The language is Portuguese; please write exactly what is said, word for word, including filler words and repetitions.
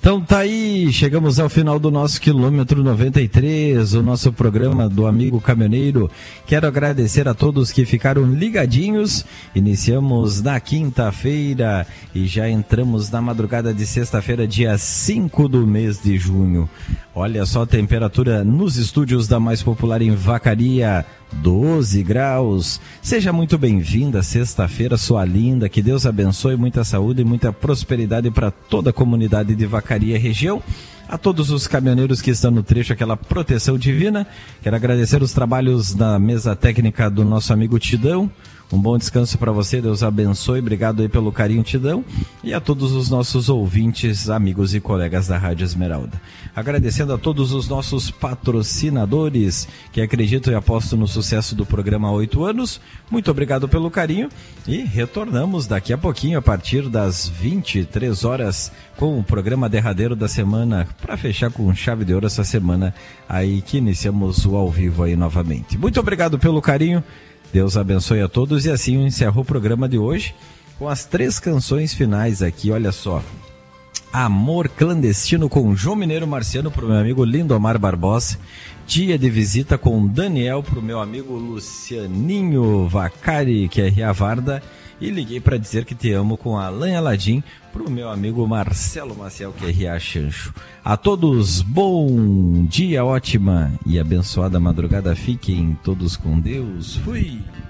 Então tá aí, chegamos ao final do nosso quilômetro noventa e três, o nosso programa do Amigo Caminhoneiro. Quero agradecer a todos que ficaram ligadinhos. Iniciamos na quinta-feira e já entramos na madrugada de sexta-feira, dia cinco do mês de junho. Olha só a temperatura nos estúdios da Mais Popular em Vacaria, doze graus. Seja muito bem-vinda, sexta-feira, sua linda. Que Deus abençoe, muita saúde e muita prosperidade para toda a comunidade de Vacaria e região. A todos os caminhoneiros que estão no trecho, aquela proteção divina. Quero agradecer os trabalhos da mesa técnica do nosso amigo Tidão. Um bom descanso para você, Deus abençoe, obrigado aí pelo carinho, Tidão, e a todos os nossos ouvintes, amigos e colegas da Rádio Esmeralda. Agradecendo a todos os nossos patrocinadores que acreditam e apostam no sucesso do programa há oito anos, muito obrigado pelo carinho e retornamos daqui a pouquinho, a partir das vinte e três horas, com o programa derradeiro da semana, para fechar com chave de ouro essa semana aí que iniciamos o ao vivo aí novamente. Muito obrigado pelo carinho. Deus abençoe a todos e assim eu encerro o programa de hoje com as três canções finais aqui, olha só. Amor Clandestino com João Mineiro Marciano para o meu amigo Lindomar Barbosa. Dia de Visita com Daniel para o meu amigo Lucianinho Vacari, que é Ria Varda. E liguei para dizer que te amo com Alain Aladim para o meu amigo Marcelo Maciel, que é Ria Chancho. A todos, bom dia, ótima e abençoada madrugada. Fiquem todos com Deus. Fui!